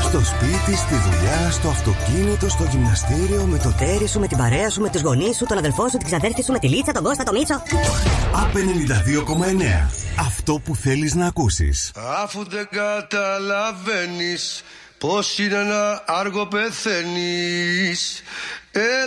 Στο σπίτι, στη δουλειά, στο αυτοκίνητο, στο γυμναστήριο, με το τέρι σου, με την παρέα σου, με τους γονείς σου, τον αδελφό σου, την ξαδέρφη σου, με τη Λίτσα, τον Κώστα, τον Μίτσο. ΑΠ 92,9. Αυτό που θέλεις να ακούσεις. Αφού δεν καταλαβαίνεις πως είναι ένα άργο πεθαίνεις.